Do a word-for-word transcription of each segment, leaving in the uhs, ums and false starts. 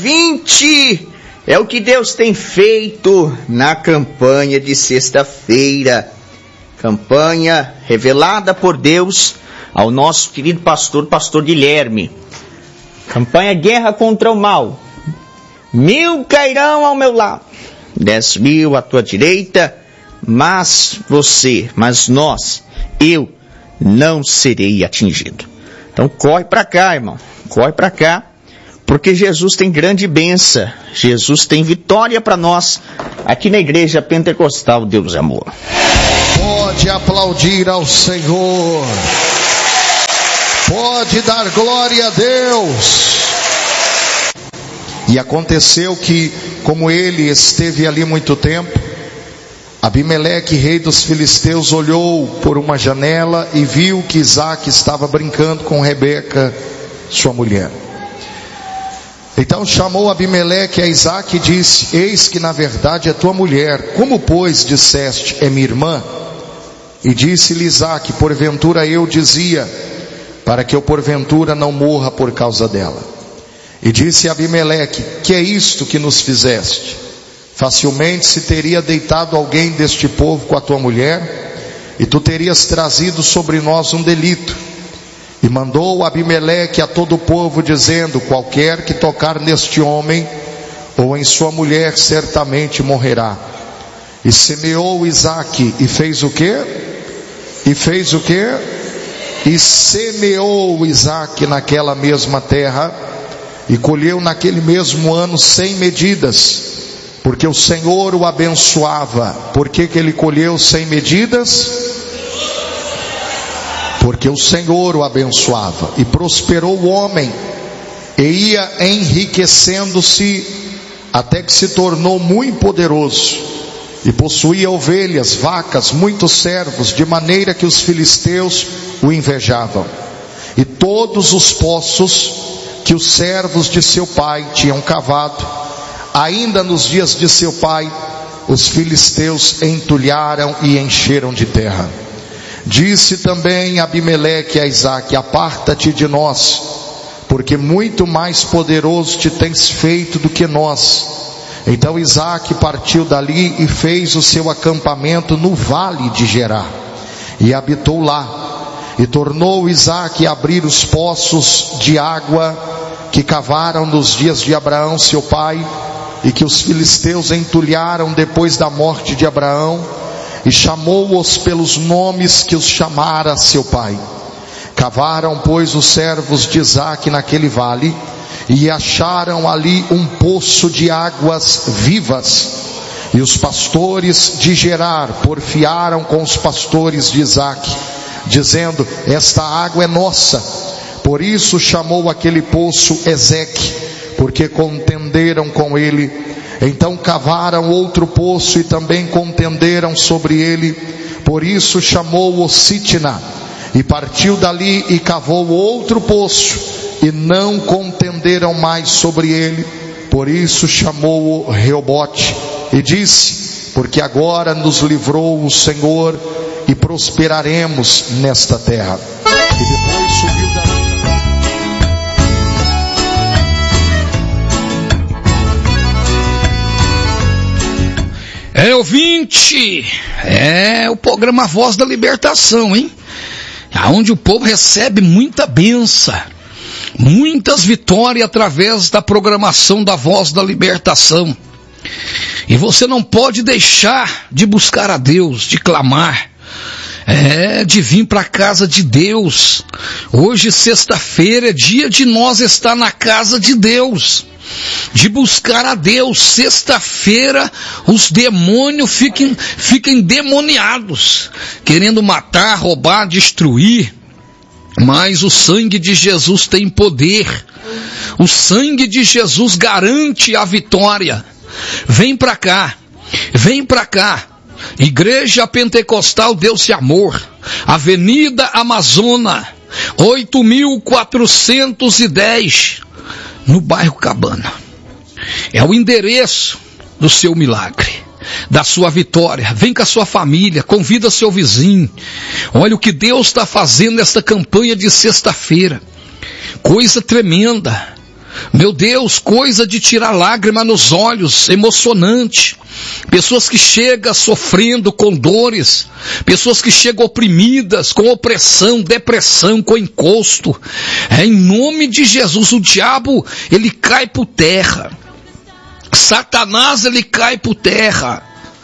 vinte é o que Deus tem feito na campanha de sexta-feira. Campanha revelada por Deus ao nosso querido pastor, pastor Guilherme. Campanha Guerra contra o Mal. Mil cairão ao meu lado, dez mil à tua direita, mas você, mas nós, eu, não serei atingido. Então corre para cá, irmão, corre para cá, porque Jesus tem grande bênção, Jesus tem vitória para nós, aqui na Igreja Pentecostal Deus é Amor. Pode aplaudir ao Senhor, pode dar glória a Deus. E aconteceu que, como ele esteve ali muito tempo, Abimeleque, rei dos filisteus, olhou por uma janela e viu que Isaque estava brincando com Rebeca, sua mulher. Então chamou Abimeleque a Isaque e disse: eis que na verdade é tua mulher. Como pois disseste, é minha irmã? E disse-lhe Isaque: porventura eu dizia, para que eu porventura não morra por causa dela. E disse Abimeleque: que é isto que nos fizeste? Facilmente se teria deitado alguém deste povo com a tua mulher, e tu terias trazido sobre nós um delito. E mandou Abimeleque a todo o povo, dizendo: qualquer que tocar neste homem ou em sua mulher certamente morrerá. E semeou Isaque e fez o quê? E fez o quê? E semeou Isaque naquela mesma terra, e colheu naquele mesmo ano sem medidas, porque o Senhor o abençoava. Por que que ele colheu sem medidas? Porque o Senhor o abençoava. E prosperou o homem, e ia enriquecendo-se, até que se tornou muito poderoso, e possuía ovelhas, vacas, muitos servos, de maneira que os filisteus o invejavam. E todos os poços que os servos de seu pai tinham cavado, ainda nos dias de seu pai, os filisteus entulharam e encheram de terra. Disse também Abimeleque a Isaque: aparta-te de nós, porque muito mais poderoso te tens feito do que nós. Então Isaque partiu dali e fez o seu acampamento no vale de Gerar, e habitou lá. E tornou Isaque a abrir os poços de água que cavaram nos dias de Abraão seu pai, e que os filisteus entulharam depois da morte de Abraão, e chamou-os pelos nomes que os chamara seu pai. Cavaram, pois, os servos de Isaque naquele vale, e acharam ali um poço de águas vivas. E os pastores de Gerar porfiaram com os pastores de Isaque, dizendo: esta água é nossa. Por isso chamou aquele poço Ezeque, porque contenderam com ele. Então cavaram outro poço e também contenderam sobre ele. Por isso chamou-o Sitna. E partiu dali e cavou outro poço, e não contenderam mais sobre ele. Por isso chamou-o Reobote. E disse: porque agora nos livrou o Senhor, e prosperaremos nesta terra. E depois subiu dali. É, ouvinte, é o programa Voz da Libertação, hein? Onde o povo recebe muita bênção, muitas vitórias através da programação da Voz da Libertação. E você não pode deixar de buscar a Deus, de clamar, é, de vir para a casa de Deus. Hoje, sexta-feira, é dia de nós estar na casa de Deus, de buscar a Deus. Sexta-feira os demônios fiquem, fiquem demoniados, querendo matar, roubar, destruir. Mas o sangue de Jesus tem poder. O sangue de Jesus garante a vitória. Vem pra cá, vem pra cá. Igreja Pentecostal Deus e Amor, Avenida Amazônia, oito mil quatrocentos e dez, no bairro Cabana. É o endereço do seu milagre, da sua vitória. Vem com a sua família, convida seu vizinho. Olha o que Deus está fazendo nesta campanha de sexta-feira. Coisa tremenda. Meu Deus, coisa de tirar lágrima nos olhos, emocionante. Pessoas que chegam sofrendo com dores, pessoas que chegam oprimidas, com opressão, depressão, com encosto. É, em nome de Jesus, o diabo, ele cai por terra. Satanás, ele cai por terra.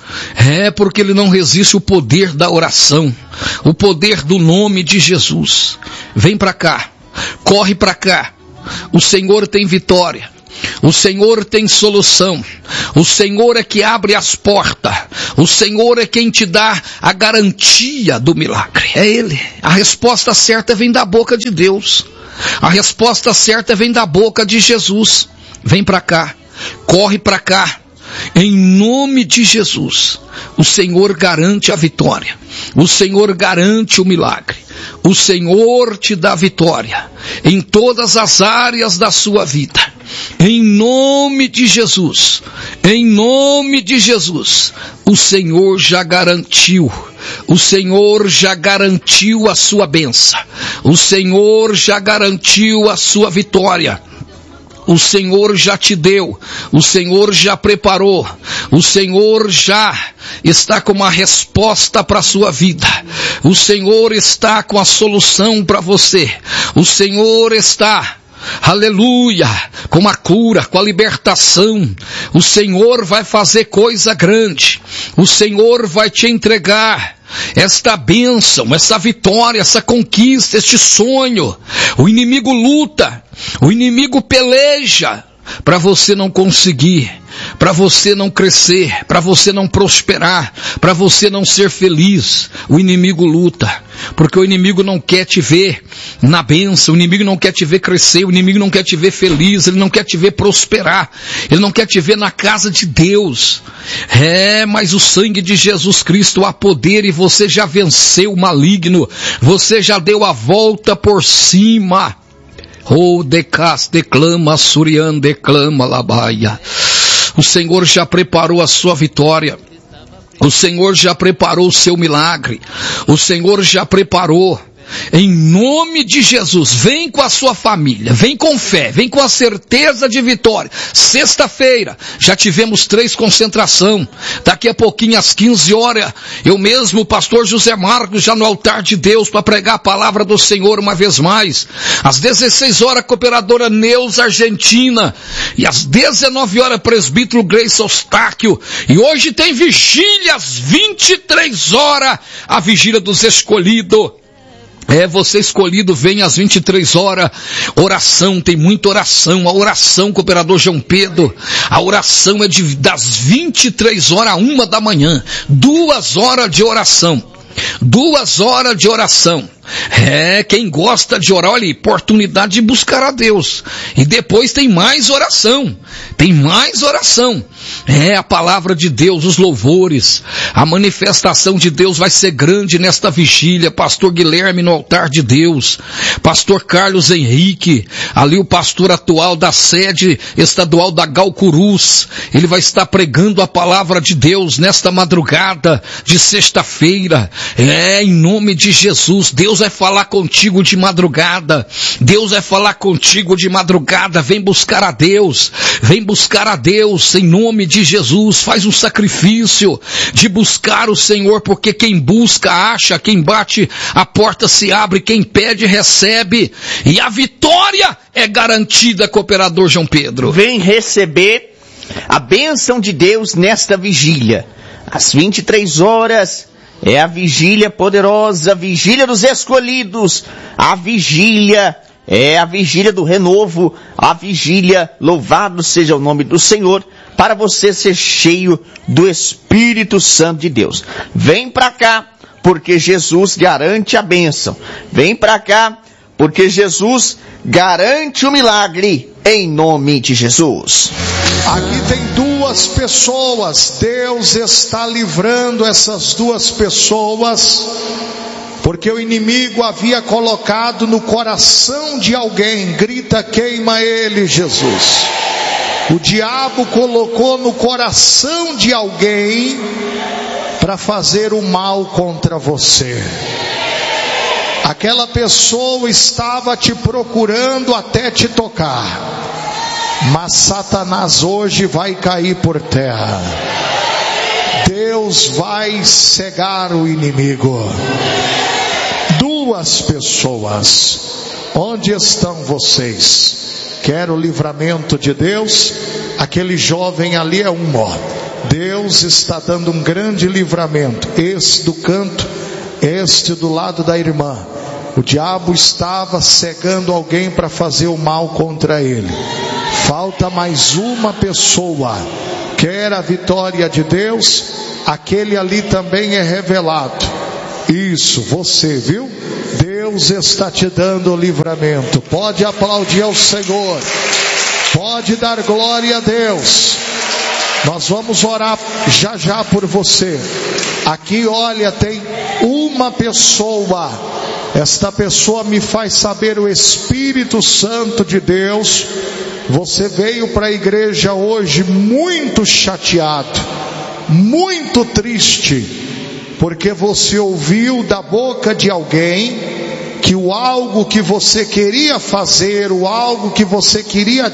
É porque ele não resiste o poder da oração, o poder do nome de Jesus. Vem para cá, corre para cá. O Senhor tem vitória, o Senhor tem solução, o Senhor é que abre as portas, o Senhor é quem te dá a garantia do milagre, é Ele. A resposta certa vem da boca de Deus, a resposta certa vem da boca de Jesus. Vem para cá, corre para cá, em nome de Jesus. O Senhor garante a vitória, o Senhor garante o milagre, o Senhor te dá vitória em todas as áreas da sua vida. Em nome de Jesus, em nome de Jesus, o Senhor já garantiu, o Senhor já garantiu a sua bênção, o Senhor já garantiu a sua vitória. O Senhor já te deu, o Senhor já preparou, o Senhor já está com uma resposta para a sua vida, o Senhor está com a solução para você, o Senhor está, aleluia, com a cura, com a libertação. O Senhor vai fazer coisa grande, o Senhor vai te entregar esta bênção, essa vitória, essa conquista, este sonho. O inimigo luta, o inimigo peleja para você não conseguir, para você não crescer, para você não prosperar, para você não ser feliz. O inimigo luta, porque o inimigo não quer te ver na bênção, o inimigo não quer te ver crescer, o inimigo não quer te ver feliz, ele não quer te ver prosperar, ele não quer te ver na casa de Deus. É, mas o sangue de Jesus Cristo há poder e você já venceu o maligno, você já deu a volta por cima. Oh, decas, declama, surian, declama, labaia. O Senhor já preparou a sua vitória. O Senhor já preparou o seu milagre. O Senhor já preparou. Em nome de Jesus, vem com a sua família, vem com fé, vem com a certeza de vitória. Sexta-feira, já tivemos três concentração. Daqui a pouquinho, às quinze horas, eu mesmo, o pastor José Marcos, já no altar de Deus, para pregar a palavra do Senhor uma vez mais. Às dezesseis horas, a cooperadora Neuza Argentina. E às dezenove horas, presbítero Gleice Eustáquio. E hoje tem vigília às vinte e três horas, a vigília dos escolhidos. É, você escolhido, vem às vinte e três horas, oração, tem muita oração, a oração, cooperador João Pedro, a oração é de, das vinte e três horas a uma da manhã, duas horas de oração, duas horas de oração. É, quem gosta de orar, olha, oportunidade de buscar a Deus. E depois tem mais oração, tem mais oração. É, a palavra de Deus, os louvores, a manifestação de Deus vai ser grande nesta vigília. Pastor Guilherme no altar de Deus, pastor Carlos Henrique, ali o pastor atual da sede estadual da Galcurus, ele vai estar pregando a palavra de Deus nesta madrugada de sexta-feira. É, em nome de Jesus, Deus vai falar contigo de madrugada, Deus vai falar contigo de madrugada. Vem buscar a Deus, vem buscar a Deus em nome de Jesus. Faz um sacrifício de buscar o Senhor, porque quem busca acha, quem bate a porta se abre, quem pede recebe, e a vitória é garantida, cooperador João Pedro. Vem receber a bênção de Deus nesta vigília, às vinte e três horas. É a vigília poderosa, a vigília dos escolhidos, a vigília, é a vigília do renovo, a vigília, louvado seja o nome do Senhor, para você ser cheio do Espírito Santo de Deus. Vem para cá, porque Jesus garante a bênção. Vem para cá, porque Jesus garante o milagre, em nome de Jesus. Aqui tem duas pessoas, Deus está livrando essas duas pessoas, porque o inimigo havia colocado no coração de alguém, grita, queima ele, Jesus. O diabo colocou no coração de alguém para fazer o mal contra você. Aquela pessoa estava te procurando até te tocar. mas Satanás hoje vai cair por terra. Deus vai cegar o inimigo. Duas pessoas, onde estão vocês? Quer o livramento de Deus? Aquele jovem ali é um, ó. Deus está dando um grande livramento. Esse do canto, este do lado da irmã. O diabo estava cegando alguém para fazer o mal contra ele. Falta mais uma pessoa. Quer a vitória de Deus? Aquele ali também é revelado. Isso, você, viu? Deus está te dando o livramento. Pode aplaudir ao Senhor. Pode dar glória a Deus. Nós vamos orar já já por você. Aqui, olha, tem uma pessoa. Esta pessoa me faz saber o Espírito Santo de Deus. Você veio para a igreja hoje muito chateado, muito triste, porque você ouviu da boca de alguém que o algo que você queria fazer, o algo que você queria